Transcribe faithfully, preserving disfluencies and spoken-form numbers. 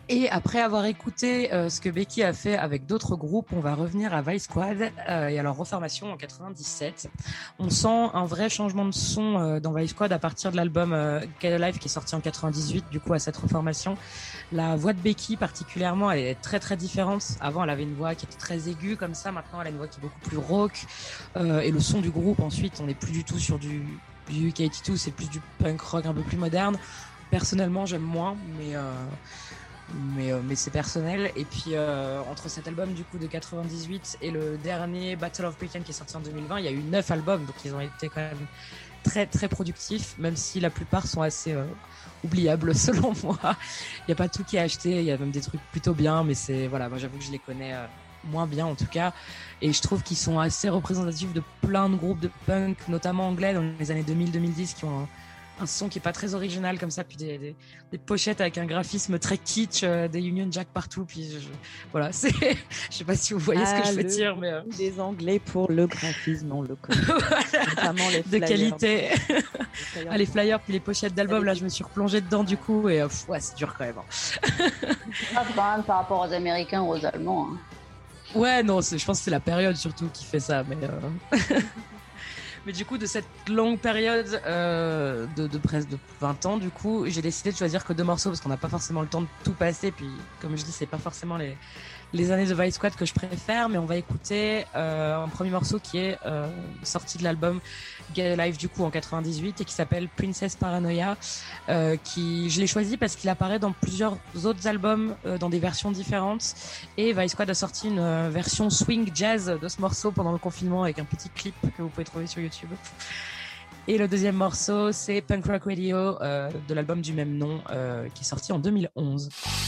Et après avoir écouté euh, ce que Becky a fait avec d'autres groupes, on va revenir à Vice Squad euh, et à leur reformation en quatre-vingt-dix-sept. On sent un vrai changement de son euh, dans Vice Squad à partir de l'album euh, Get Alive qui est sorti en quatre-vingt-dix-huit. Du coup, à cette reformation, la voix de Becky particulièrement, elle est très très différente. Avant, elle avait une voix qui était très aiguë comme ça. Maintenant, elle a une voix qui est beaucoup plus rauque. Euh, et le son du groupe, ensuite, on n'est plus du tout sur du, du U K quatre-vingt-deux, c'est plus du punk rock un peu plus moderne. Personnellement, j'aime moins, mais... Euh, mais euh, mais c'est personnel. Et puis euh, entre cet album du coup de quatre-vingt-dix-huit et le dernier Battle of Britain qui est sorti en deux mille vingt, il y a eu neuf albums, donc ils ont été quand même très très productifs, même si la plupart sont assez euh, oubliables selon moi. Il y a pas tout qui est acheté, il y a même des trucs plutôt bien, mais c'est voilà, moi j'avoue que je les connais euh, moins bien en tout cas, et je trouve qu'ils sont assez représentatifs de plein de groupes de punk, notamment anglais dans les années deux mille deux mille dix, qui ont un, un son qui est pas très original comme ça, puis des, des, des pochettes avec un graphisme très kitsch, euh, des Union Jack partout, puis je, je, voilà, c'est, je sais pas si vous voyez ah, ce que je veux dire, mais euh... des Anglais pour le graphisme, on le connaît, voilà. Notamment les flyers, de qualité, les flyers, ah, les flyers puis les pochettes d'albums, là je me suis replongée dedans du coup, et euh, pff, ouais, c'est dur quand même. Hein. Ah, quand même par rapport aux Américains ou aux Allemands. Hein. Ouais, non, c'est, je pense que c'est la période surtout qui fait ça, mais. Euh... Mais du coup, de cette longue période euh, de, de presque de vingt ans, du coup, j'ai décidé de choisir que deux morceaux parce qu'on n'a pas forcément le temps de tout passer. Puis, comme je dis, c'est pas forcément les, les années de Vice Squad que je préfère, mais on va écouter euh, un premier morceau qui est euh, sorti de l'album Get Alive du coup en quatre-vingt-dix-huit et qui s'appelle Princess Paranoia. Euh, qui, je l'ai choisi parce qu'il apparaît dans plusieurs autres albums euh, dans des versions différentes. Et Vice Squad a sorti une euh, version swing jazz de ce morceau pendant le confinement avec un petit clip que vous pouvez trouver sur YouTube. Et le deuxième morceau, c'est Punk Rock Radio euh, de l'album du même nom euh, qui est sorti en deux mille onze.